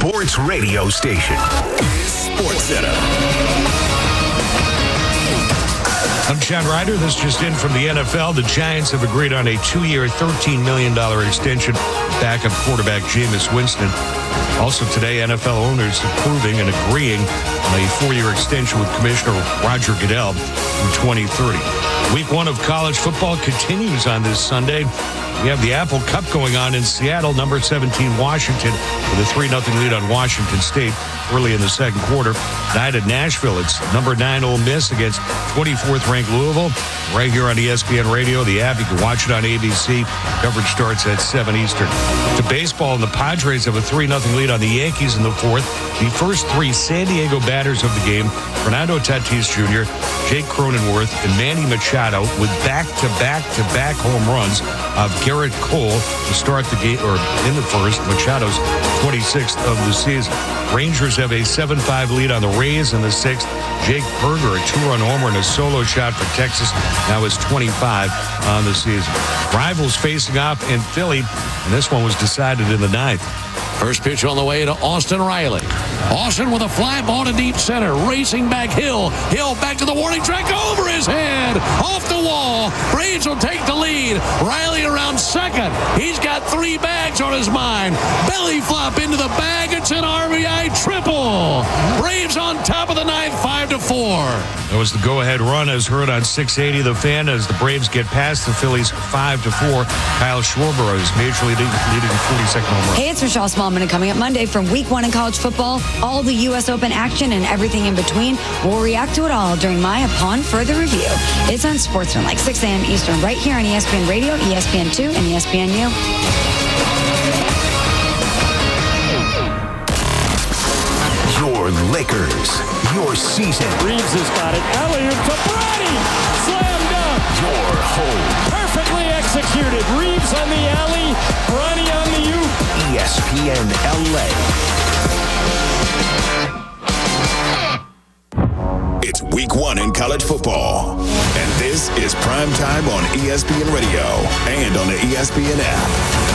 sports radio station. SportsCenter. I'm John Ryder. This just in from the NFL. The Giants have agreed on a 2-year, $13 million extension. Backup quarterback Jameis Winston. Also today, NFL owners approving and agreeing on a 4-year extension with Commissioner Roger Goodell through 2030. Week 1 of college football continues on this Sunday. We have the Apple Cup going on in Seattle. Number 17, Washington, with a 3-0 lead on Washington State early in the second quarter. Tonight at Nashville, it's number 9 Ole Miss against 24th-ranked Louisville. Right here on ESPN Radio, the app. You can watch it on ABC. Coverage starts at 7 Eastern. To baseball, and the Padres have a 3-0 lead on the Yankees in the fourth. The first 3 San Diego batters of the game, Fernando Tatis Jr., Jake Cronenworth, and Manny Machado, with back-to-back-to-back home runs of Garrett Cole to start the game, or in the first, Machado's 26th of the season. Rangers have a 7-5 lead on the Rays in the sixth. Jake Berger, a 2-run homer and a solo shot for Texas, now is 25 on the season. Rivals facing off in Philly, and this one was decided in the ninth. First pitch on the way to Austin Riley. Austin with a fly ball to deep center. Racing back Hill. Hill back to the warning track. Over his head. Off the wall. Braves will take the lead. Riley around second. He's got 3 bags on his mind. Belly flop into the bag. It's an RBI triple. Braves on top of the ninth, 5-4. That was the go-ahead run as heard on 680 The Fan as the Braves get past the Phillies 5-4. Kyle Schwarber is Major League leading 42nd home run. Hey, it's Michelle Smallman, and coming up Monday from Week 1 in college football, all the U.S. Open action and everything in between. We'll react to it all during my Upon Further Review. It's on Sportsman, like 6 a.m. Eastern, right here on ESPN Radio, ESPN2, and ESPNU. Your Lakers, your season. Reeves has got it. Alley-oop to Bronny. Slam dunk. Your home. Perfectly executed. Reeves on the alley. Bronny on the oop. ESPN LA. It's week 1 in college football. And this is Prime Time on ESPN Radio and on the ESPN app.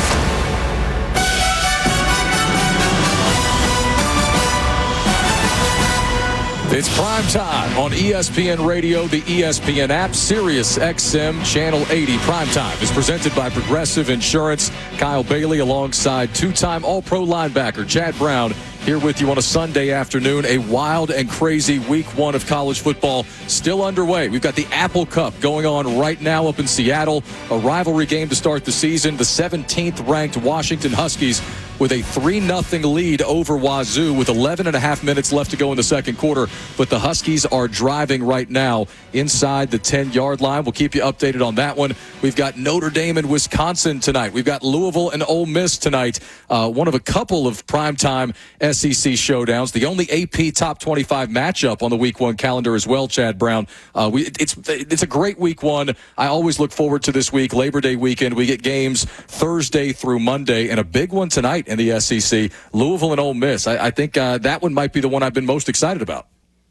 It's prime time on ESPN Radio, the ESPN app, Sirius XM, Channel 80. Prime time is presented by Progressive Insurance. Kyle Bailey alongside 2-time All-Pro linebacker Chad Brown here with you on a Sunday afternoon. A wild and crazy week 1 of college football still underway. We've got the Apple Cup going on right now up in Seattle. A rivalry game to start the season. The 17th ranked Washington Huskies with a 3-0 lead over Wazoo with 11.5 minutes left to go in the second quarter. But the Huskies are driving right now inside the 10-yard line. We'll keep you updated on that one. We've got Notre Dame and Wisconsin tonight. We've got Louisville and Ole Miss tonight. One of a couple of primetime SEC showdowns. The only AP top 25 matchup on the week 1 calendar as well, Chad Brown. It's a great week 1. I always look forward to this week, Labor Day weekend. We get games Thursday through Monday, and a big one tonight in the SEC, Louisville and Ole Miss. I think that one might be the one I've been most excited about.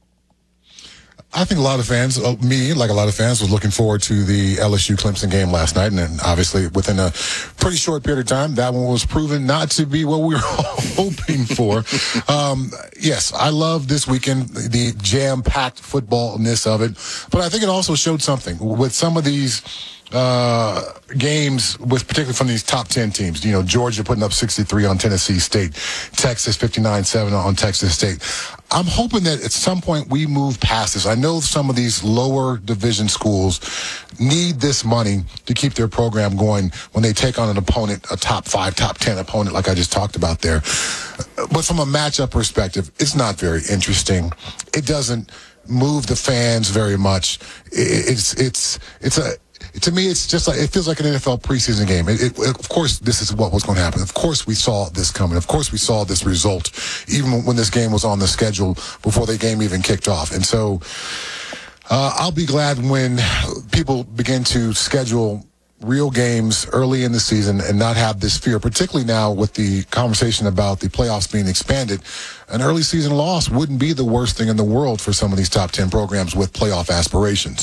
I think a lot of fans, like a lot of fans, was looking forward to the LSU-Clemson game last night. And then obviously within a pretty short period of time, that one was proven not to be what we were hoping for. Yes, I love this weekend, the jam-packed footballness of it. But I think it also showed something with some of these games, with particularly from these top 10 teams. You know, Georgia putting up 63 on Tennessee State, Texas 59-7 on Texas State. I'm hoping that at some point we move past this. I know some of these lower division schools need this money to keep their program going when they take on an opponent, a top 5, top 10 opponent like I just talked about there. But from a matchup perspective, it's not very interesting. It doesn't move the fans very much. To me, it's just like, it feels like an NFL preseason game. Of course, this is what was going to happen. Of course, we saw this coming. Of course, we saw this result, even when this game was on the schedule before the game even kicked off. And so, I'll be glad when people begin to schedule real games early in the season and not have this fear, particularly now with the conversation about the playoffs being expanded. An early season loss wouldn't be the worst thing in the world for some of these top 10 programs with playoff aspirations.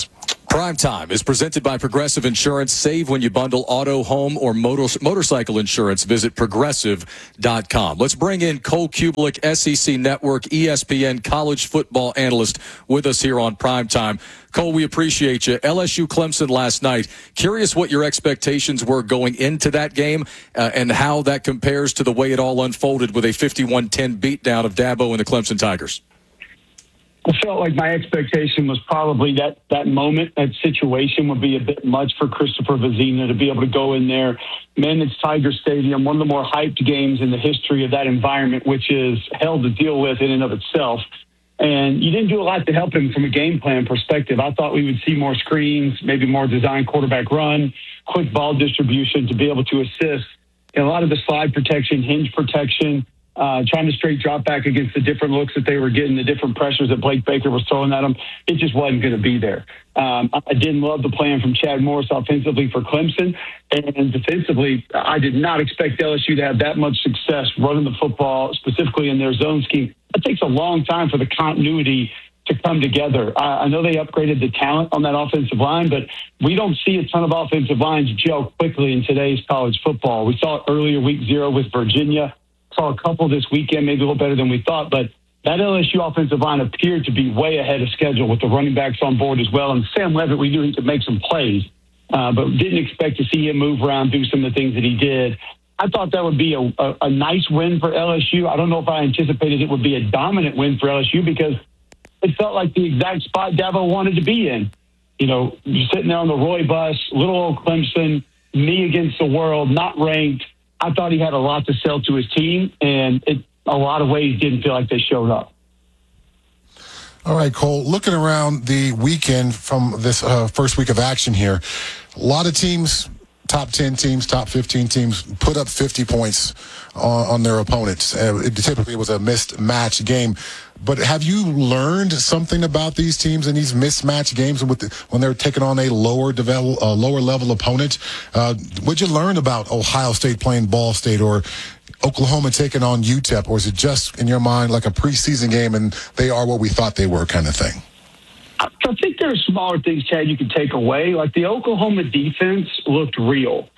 Primetime is presented by Progressive Insurance. Save when you bundle auto, home, or motorcycle insurance. Visit Progressive.com. Let's bring in Cole Cubelic, SEC Network, ESPN college football analyst, with us here on Primetime. Cole, we appreciate you. LSU Clemson last night. Curious what your expectations were going into that game and how that compares to the way it all unfolded with a 51-10 beatdown of Dabo and the Clemson Tigers. I felt like my expectation was probably that moment, that situation would be a bit much for Christopher Vezina to be able to go in there, manage Tiger Stadium, one of the more hyped games in the history of that environment, which is hell to deal with in and of itself. And you didn't do a lot to help him from a game plan perspective. I thought we would see more screens, maybe more design quarterback run, quick ball distribution to be able to assist in a lot of the slide protection, hinge protection, trying to straight drop back against the different looks that they were getting, the different pressures that Blake Baker was throwing at them. It just wasn't going to be there. I didn't love the plan from Chad Morris offensively for Clemson. And defensively, I did not expect LSU to have that much success running the football, specifically in their zone scheme. It takes a long time for the continuity to come together. I know they upgraded the talent on that offensive line, but we don't see a ton of offensive lines gel quickly in today's college football. We saw it earlier week 0 with Virginia. Saw a couple this weekend, maybe a little better than we thought, but that LSU offensive line appeared to be way ahead of schedule with the running backs on board as well. And Sam Leavitt, we knew he could make some plays, but didn't expect to see him move around, do some of the things that he did. I thought that would be a nice win for LSU. I don't know if I anticipated it would be a dominant win for LSU because it felt like the exact spot Dabo wanted to be in. You know, you're sitting there on the Roy bus, little old Clemson, me against the world, not ranked. I thought he had a lot to sell to his team, and a lot of ways didn't feel like they showed up. All right, Cole, looking around the weekend from this first week of action here, a lot of teams, top 10 teams, top 15 teams, put up 50 points on their opponents. It typically was a mismatch game. But have you learned something about these teams in these mismatch games when they're taking on a lower level opponent? What'd you learn about Ohio State playing Ball State or Oklahoma taking on UTEP? Or is it just, in your mind, like a preseason game and they are what we thought they were kind of thing? I think there are smaller things, Chad, you can take away. Like the Oklahoma defense looked real.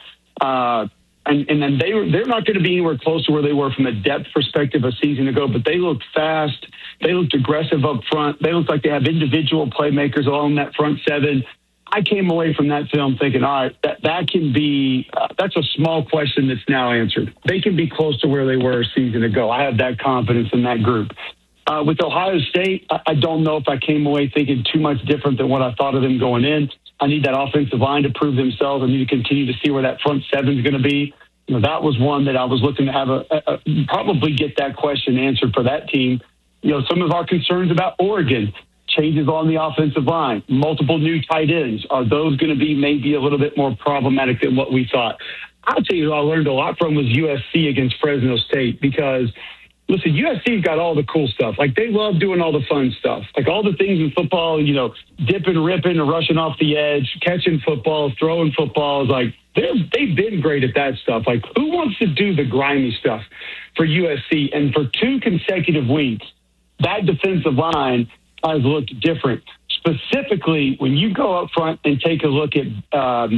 And then they're not going to be anywhere close to where they were from a depth perspective a season ago, but they looked fast. They looked aggressive up front. They looked like they have individual playmakers along that front seven. I came away from that film thinking, all right, that can be that's a small question that's now answered. They can be close to where they were a season ago. I have that confidence in that group. With Ohio State, I don't know if I came away thinking too much different than what I thought of them going in. I need that offensive line to prove themselves. I need to continue to see where that front seven is going to be. You know, that was one that I was looking to have probably get that question answered for that team. You know, some of our concerns about Oregon, changes on the offensive line, multiple new tight ends. Are those going to be maybe a little bit more problematic than what we thought? I'll tell you who I learned a lot from was USC against Fresno State because, listen, USC's got all the cool stuff. Like, they love doing all the fun stuff. Like, all the things in football, you know, dipping, ripping, or rushing off the edge, catching footballs, throwing footballs. Like, they've been great at that stuff. Like, who wants to do the grimy stuff for USC? And for 2 consecutive weeks, that defensive line has looked different. Specifically, when you go up front and take a look at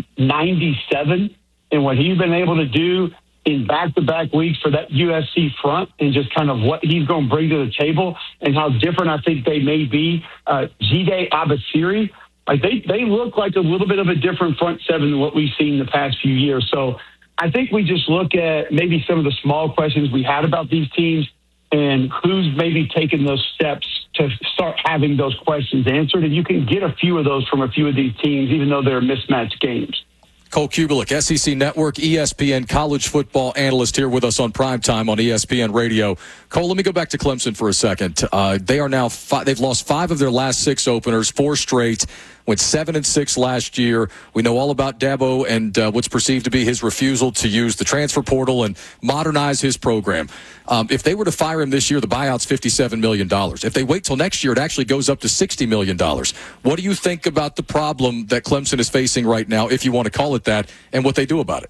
97 and what he's been able to do in back-to-back weeks for that USC front and just kind of what he's going to bring to the table and how different I think they may be. Jide Abasiri, like they look like a little bit of a different front seven than what we've seen the past few years. So I think we just look at maybe some of the small questions we had about these teams and who's maybe taking those steps to start having those questions answered. And you can get a few of those from a few of these teams, even though they're mismatched games. Cole Cubelic, SEC Network, ESPN college football analyst here with us on Primetime on ESPN Radio. Cole, let me go back to Clemson for a second. They are now they've lost 5 of their last 6 openers, 4 straight. Went 7-6 last year. We know all about Dabo and what's perceived to be his refusal to use the transfer portal and modernize his program. If they were to fire him this year, the buyout's $57 million. If they wait till next year, it actually goes up to $60 million. What do you think about the problem that Clemson is facing right now, if you want to call it that, and what they do about it?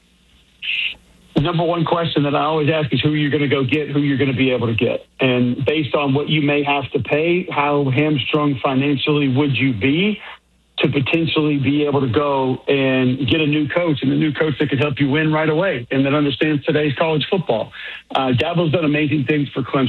The number one question that I always ask is who you're going to go get, who you're going to be able to get. And based on what you may have to pay, how hamstrung financially would you be? to potentially be able to go and get a new coach, and a new coach that could help you win right away and that understands today's college football. Dabo's done amazing things for Clemson.